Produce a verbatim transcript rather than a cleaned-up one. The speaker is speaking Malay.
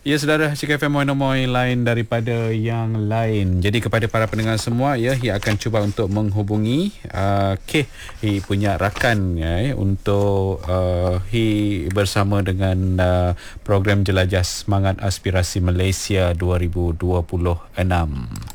Ya, saudara, Cik F M moy lain daripada yang lain. Jadi kepada para pendengar semua, ya, yang akan cuba untuk menghubungi uh, K hi punya rakan ya, untuk uh, hi bersama dengan uh, program Jelajah Semangat Aspirasi Malaysia dua ribu dua puluh enam.